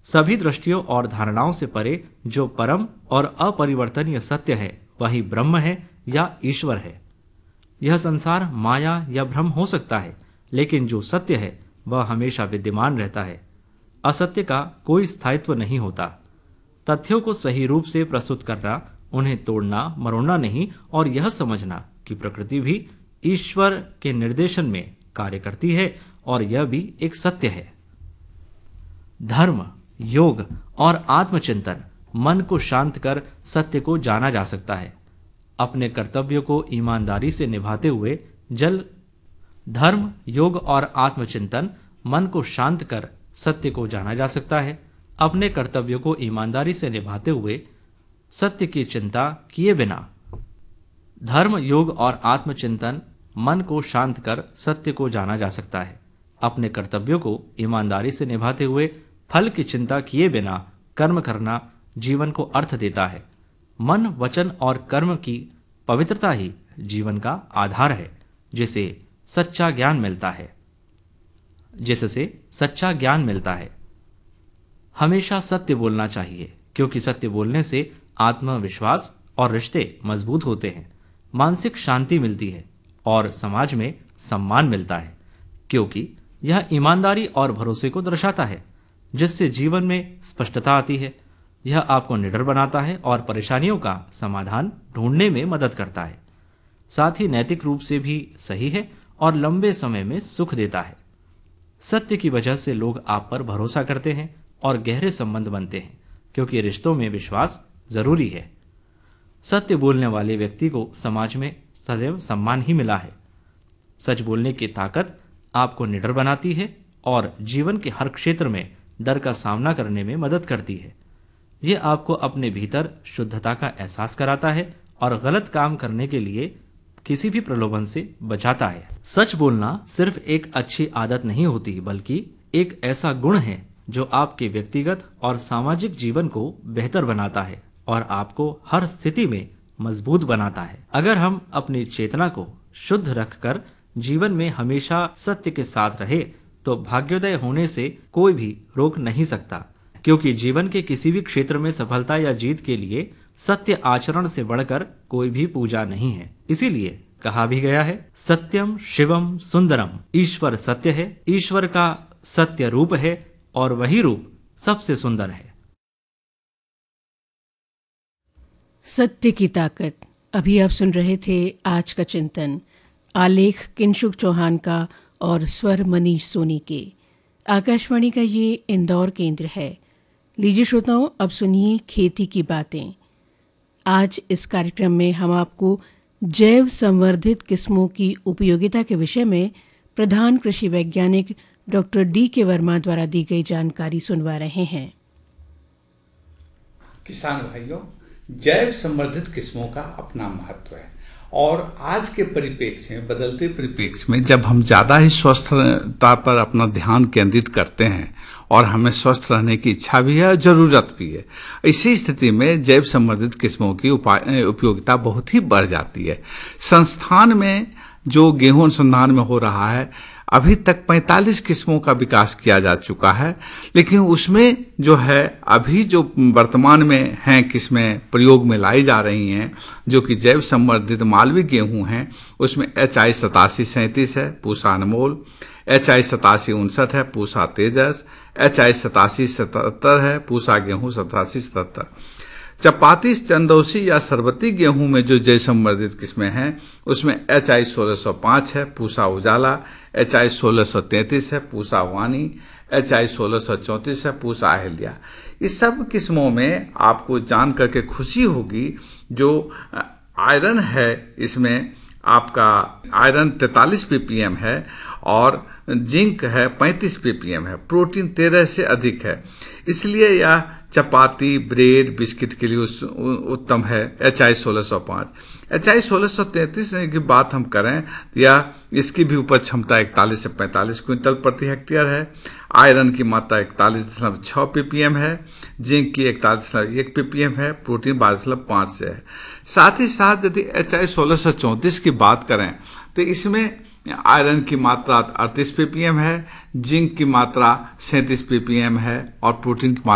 सभी दृष्टियों और धारणाओं से परे जो परम और अपरिवर्तनीय सत्य है वही ब्रह्म है या ईश्वर है। यह संसार माया या भ्रम हो सकता है, लेकिन जो सत्य है वह हमेशा विद्यमान रहता है। असत्य का कोई स्थायित्व नहीं होता। तथ्यों को सही रूप से प्रस्तुत करना, उन्हें तोड़ना मरोड़ना नहीं, और यह समझना कि प्रकृति भी ईश्वर के निर्देशन में कार्य करती है और यह भी एक सत्य है। धर्म, योग और आत्मचिंतन मन को शांत कर सत्य को जाना जा सकता है। अपने कर्तव्यों को ईमानदारी से निभाते हुए धर्म, योग और आत्मचिंतन मन को शांत कर सत्य को जाना जा सकता है। अपने कर्तव्यों को ईमानदारी से निभाते हुए सत्य की चिंता किए बिना धर्म, योग और आत्मचिंतन मन को शांत कर सत्य को जाना जा सकता है। अपने कर्तव्यों को ईमानदारी से निभाते हुए फल की चिंता किए बिना कर्म करना जीवन को अर्थ देता है। मन, वचन और कर्म की पवित्रता ही जीवन का आधार है, जिससे सच्चा ज्ञान मिलता है। हमेशा सत्य बोलना चाहिए, क्योंकि सत्य बोलने से आत्मविश्वास और रिश्ते मजबूत होते हैं, मानसिक शांति मिलती है और समाज में सम्मान मिलता है, क्योंकि यह ईमानदारी और भरोसे को दर्शाता है, जिससे जीवन में स्पष्टता आती है। यह आपको निडर बनाता है और परेशानियों का समाधान ढूंढने में मदद करता है। साथ ही नैतिक रूप से भी सही है और लंबे समय में सुख देता है। सत्य की वजह से लोग आप पर भरोसा करते हैं और गहरे संबंध बनते हैं, क्योंकि रिश्तों में विश्वास जरूरी है। सत्य बोलने वाले व्यक्ति को समाज में सदैव सम्मान ही मिला है। सच बोलने की ताकत आपको निडर बनाती है और जीवन के हर क्षेत्र में डर का सामना करने में मदद करती है। यह आपको अपने भीतर शुद्धता का एहसास कराता है और गलत काम करने के लिए किसी भी प्रलोभन से बचाता है। सच बोलना सिर्फ एक अच्छी आदत नहीं होती, बल्कि एक ऐसा गुण है जो आपके व्यक्तिगत और सामाजिक जीवन को बेहतर बनाता है और आपको हर स्थिति में मजबूत बनाता है। अगर हम अपनी चेतना को शुद्ध रखकर जीवन में हमेशा सत्य के साथ रहे तो भाग्योदय होने से कोई भी रोक नहीं सकता, क्योंकि जीवन के किसी भी क्षेत्र में सफलता या जीत के लिए सत्य आचरण से बढ़कर कोई भी पूजा नहीं है। इसीलिए कहा भी गया है, सत्यम शिवम सुंदरम। ईश्वर सत्य है, ईश्वर का सत्य रूप है और वही रूप सबसे सुंदर है। सत्य की ताकत। अभी आप सुन रहे थे आज का चिंतन, आलेख किंशुक चौहान का और स्वर मनीष सोनी के। आकाशवाणी का ये इंदौर केंद्र है। लीजिए श्रोताओं, अब सुनिए खेती की बातें। आज इस कार्यक्रम में हम आपको जैव संवर्धित किस्मों की उपयोगिता के विषय में प्रधान कृषि वैज्ञानिक डॉक्टर D.K. वर्मा द्वारा दी गई जानकारी सुनवा रहे हैं। किसान भाइयों, जैव संवर्धित किस्मों का अपना महत्व है और आज के परिप्रेक्ष्य में, बदलते परिप्रेक्ष्य में जब हम ज़्यादा ही स्वस्थता पर अपना ध्यान केंद्रित करते हैं और हमें स्वस्थ रहने की इच्छा भी है, जरूरत भी है, इसी स्थिति में जैव संवर्धित किस्मों की उपयोगिता बहुत ही बढ़ जाती है। संस्थान में जो गेहूं अनुसंधान में हो रहा है, अभी तक 45 किस्मों का विकास किया जा चुका है, लेकिन उसमें जो है अभी जो वर्तमान में हैं किस्में प्रयोग में लाई जा रही हैं, जो कि जैव संवर्धित मालवी गेहूं हैं, उसमें HI 8737 है, पूसा अनमोल, HI 8759 है, पूसा तेजस, HI 8777 है, पूसा गेहूं 8777। चपाती, चंदौसी या सरबती गेहूं में जो जैव संवर्धित किस्में हैं, उसमें HI 1605 है, पूसा उजाला, HI 1633 है, पूसा वानी, HI 1634 है, पूसा अहिल्या। इस सब किस्मों में आपको जान करके खुशी होगी, जो आयरन है इसमें आपका आयरन 43 ppm है और जिंक है 35 ppm है, प्रोटीन 13 से अधिक है। इसलिए यह चपाती, ब्रेड, बिस्किट के लिए उत्तम है। HI 1605। HI 1633 की बात हम करें या इसकी भी उपज क्षमता 41 से 45 क्विंटल प्रति हेक्टेयर है। आयरन की मात्रा 41.6 ppm है, जिंक की 41.1 ppm है, प्रोटीन 12.5 से है। साथ ही साथ यदि HI 1634 की बात करें तो इसमें आयरन की मात्रा 38 ppm है, जिंक की मात्रा 37 ppm है और प्रोटीन की